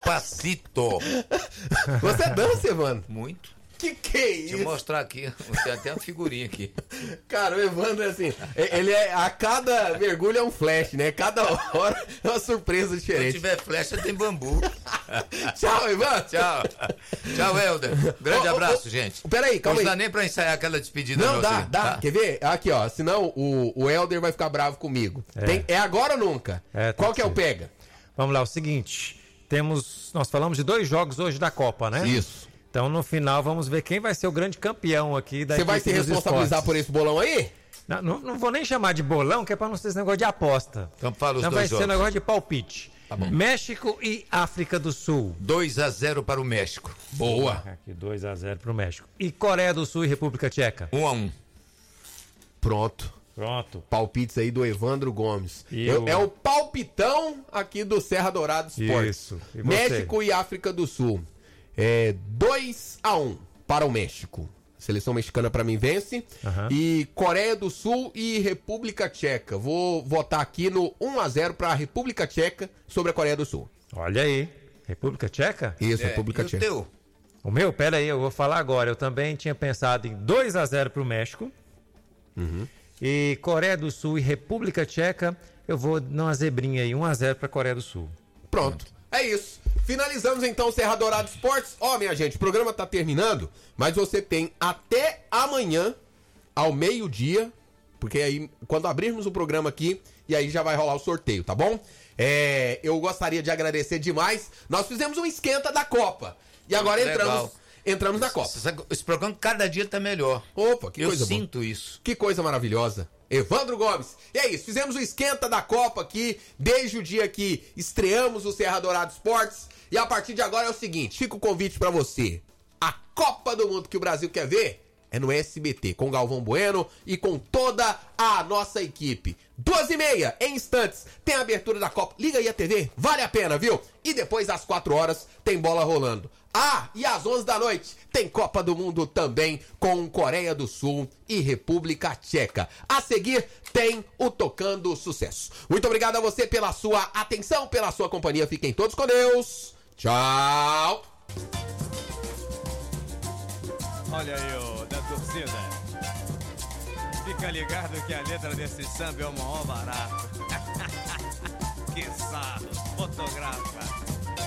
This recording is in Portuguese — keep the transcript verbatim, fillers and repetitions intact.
Despacito. Você dança, Evandro? Muito. Que que é isso? Deixa eu mostrar aqui. Tem até uma figurinha aqui. Cara, o Evandro é assim, ele é, a cada mergulho é um flash, né? Cada hora é uma surpresa Se diferente. tiver flecha, tem bambu. Tchau, Evandro. Tchau. Tchau, Helder. Grande Ô, ô, abraço, ô, gente. Peraí, calma Não aí. dá nem pra ensaiar aquela despedida. Não, dá, você, dá. tá? Quer ver? Aqui, ó. Senão o, o Helder vai ficar bravo comigo. É. Tem, é agora ou nunca? É, tem Qual que que é o ser. pega? Vamos lá, o seguinte, temos, nós falamos de dois jogos hoje da Copa, né? Isso. Então no final vamos ver quem vai ser o grande campeão aqui da Você vai se equipe dos responsabilizar esportes. por esse bolão aí? Não, não, não vou nem chamar de bolão, que é pra não ser esse negócio de aposta. Então fala os Então dois vai ser jogos. um negócio de palpite. Tá bom. México e África do Sul. dois a zero para o México. Boa. Aqui dois a zero pro México. E Coreia do Sul e República Tcheca. um a um. Pronto. Pronto. Palpites aí do Evandro Gomes. E Eu- o- É o palpitão aqui do Serra Dourado Esportes. Isso. E você? México e África do Sul. É dois a um para o México. A seleção mexicana para mim vence. Aham. E Coreia do Sul e República Tcheca. Vou votar aqui no um a zero para a República Tcheca sobre a Coreia do Sul. Olha aí. República Tcheca? Isso, É, República e o Tcheca. teu? O meu, pera aí, eu vou falar agora. Eu também tinha pensado em dois a zero pro México. Uhum. E Coreia do Sul e República Tcheca, eu vou numa zebrinha aí, um a zero pra Coreia do Sul. Pronto. É isso. Finalizamos então o Serra Dourado Esportes. Ó, minha gente, o programa tá terminando, mas você tem até amanhã, ao meio-dia, porque aí, quando abrirmos o programa aqui, e aí já vai rolar o sorteio, tá bom? É, eu gostaria de agradecer demais. Nós fizemos um esquenta da Copa. E agora Legal. entramos, entramos na Copa. Esse, esse programa cada dia tá melhor. Opa, que Eu coisa boa. sinto isso. Que coisa maravilhosa. Evandro Gomes. E é isso, fizemos o esquenta da Copa aqui, desde o dia que estreamos o Serra Dourado Esportes. E a partir de agora é o seguinte, fica o convite pra você. A Copa do Mundo que o Brasil quer ver é no S B T, com Galvão Bueno e com toda a nossa equipe. Duas e meia, em instantes, tem a abertura da Copa. Liga aí a T V, vale a pena, viu? E depois, às quatro horas, tem bola rolando. Ah, e às onze da noite, tem Copa do Mundo também, com Coreia do Sul e República Tcheca. A seguir, tem o Tocando Sucesso. Muito obrigado a você pela sua atenção, pela sua companhia. Fiquem todos com Deus. Tchau. Olha aí, ô, da torcida. Fica ligado que a letra desse samba é o maior barato. Que sarro, fotografa.